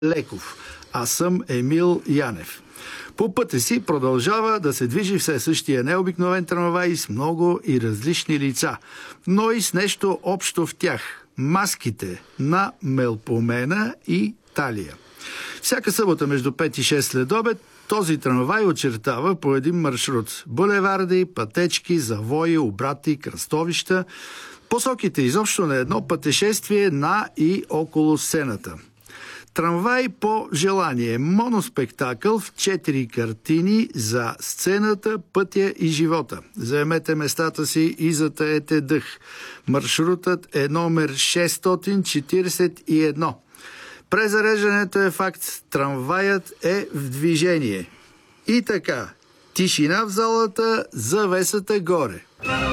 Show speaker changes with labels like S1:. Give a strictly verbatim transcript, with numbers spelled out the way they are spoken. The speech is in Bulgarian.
S1: Леков. Аз съм Емил Янев. По пътя си продължава да се движи все същия необикновен трамвай с много и различни лица, но и с нещо общо в тях – маските на Мелпомена и Талия. Всяка събота между пет и шест следобед този трамвай очертава по един маршрут – булеварди, пътечки, завои, обрати, кръстовища, посоките изобщо на едно пътешествие на и около сцената. Трамвай по желание – моноспектакъл в четири картини за сцената, пътя и живота. Заемете местата си и затаете дъх. Маршрутът е номер шестстотин четиридесет и едно. Презареждането е факт. Трамваят е в движение. И така, тишина в залата, завесата горе.